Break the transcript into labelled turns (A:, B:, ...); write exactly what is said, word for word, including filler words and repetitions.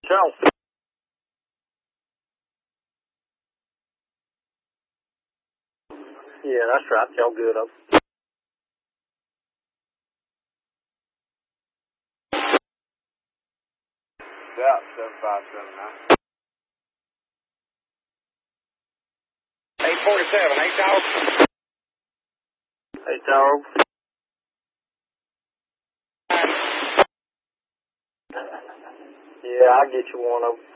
A: Show. Yeah, that's right. Y'all good up.
B: Yeah, seven five seven nine. eight forty-seven, eight dog.
A: Hey, dog. Yeah, I'll get you one of them.